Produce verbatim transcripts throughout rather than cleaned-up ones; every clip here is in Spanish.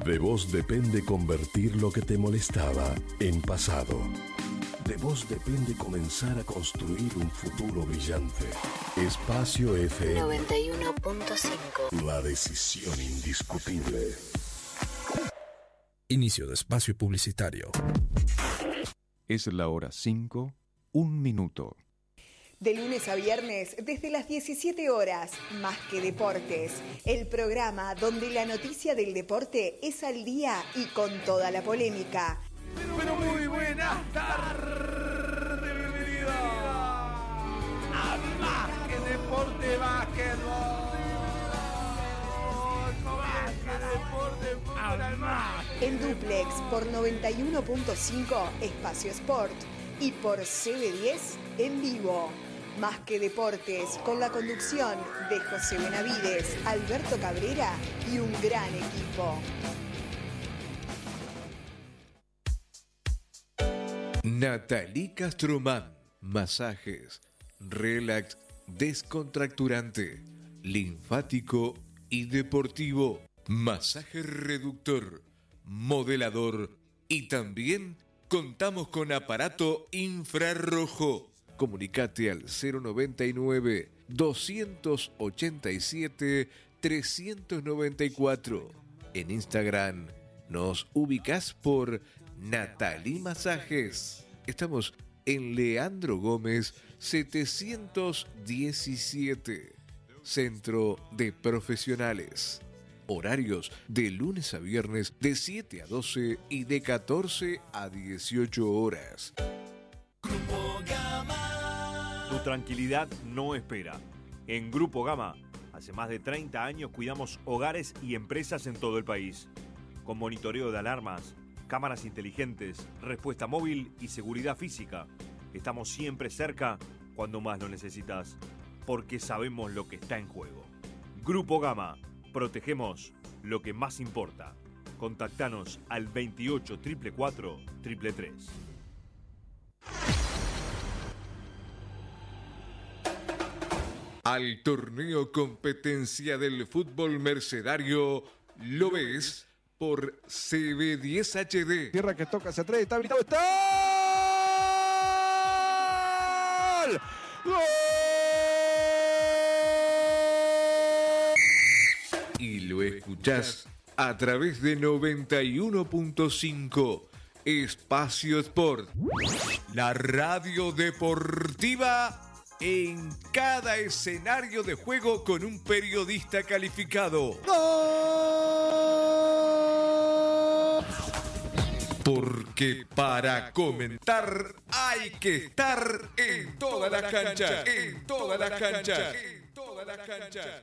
De vos depende convertir lo que te molestaba en pasado. De vos depende comenzar a construir un futuro brillante. Espacio F M noventa y uno punto cinco. La decisión indiscutible. Inicio de espacio publicitario. Es la hora cinco, un minuto. De lunes a viernes, desde las diecisiete horas, Más que Deportes, el programa donde la noticia del deporte es al día y con toda la polémica. Pero, pero muy buenas tardes, bienvenido a Más que Deporte, Básquetbol. Más que Deporte, fútbol al más. En Duplex por noventa y uno punto cinco, Espacio Sport, y por C B diez en vivo. Más que Deportes, con la conducción de José Benavides, Alberto Cabrera y un gran equipo. Nathalie Castromán, masajes, relax, descontracturante, linfático y deportivo, masaje reductor, modelador y también contamos con aparato infrarrojo. Comunicate al cero noventa y nueve, doscientos ochenta y siete, trescientos noventa y cuatro. En Instagram nos ubicás por Nathalie Masajes. Estamos en Leandro Gómez setecientos diecisiete. Centro de Profesionales. Horarios de lunes a viernes de siete a doce y de catorce a dieciocho horas. Grupo Gama. Tu tranquilidad no espera. En Grupo Gama, hace más de treinta años cuidamos hogares y empresas en todo el país. Con monitoreo de alarmas, cámaras inteligentes, respuesta móvil y seguridad física. Estamos siempre cerca cuando más lo necesitas, porque sabemos lo que está en juego. Grupo Gama, protegemos lo que más importa. Contactanos al veintiocho, cuatrocientos cuarenta, tres tres tres. Al torneo competencia del fútbol mercedario lo ves por C B diez H D. Tierra que toca hacia atrás, está habilitado, está. ¡Gol! Y lo escuchás a través de noventa y uno punto cinco Espacio Sport, la radio deportiva en cada escenario de juego con un periodista calificado. Porque para comentar hay que estar en todas las canchas, en todas las canchas, en todas las canchas.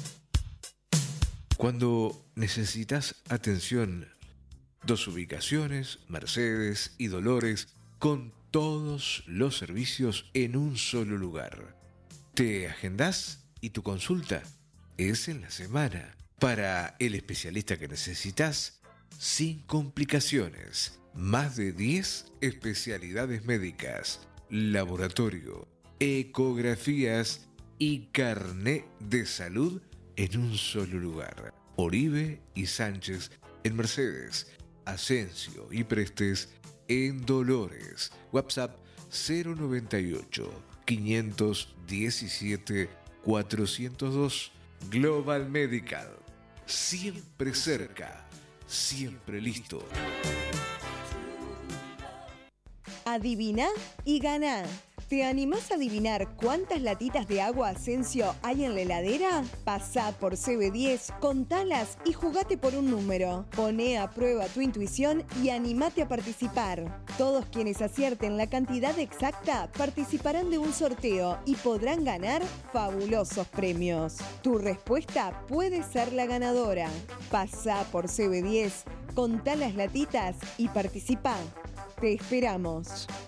Cuando necesitas atención, dos ubicaciones, Mercedes y Dolores, con todos los servicios en un solo lugar. Te agendás y tu consulta es en la semana. Para el especialista que necesitas, sin complicaciones. Más de diez especialidades médicas, laboratorio, ecografías y carné de salud en un solo lugar. Oribe y Sánchez en Mercedes, Asensio y Prestes en Dolores. WhatsApp cero noventa y ocho, quinientos diecisiete, cuatrocientos dos. Global Medical. Siempre cerca, siempre listo. Adivina y gana. ¿Te animás a adivinar cuántas latitas de agua Asensio hay en la heladera? Pasá por C B diez, contalas y jugate por un número. Poné a prueba tu intuición y animate a participar. Todos quienes acierten la cantidad exacta participarán de un sorteo y podrán ganar fabulosos premios. Tu respuesta puede ser la ganadora. Pasá por C B diez, contá las latitas y participá. Te esperamos.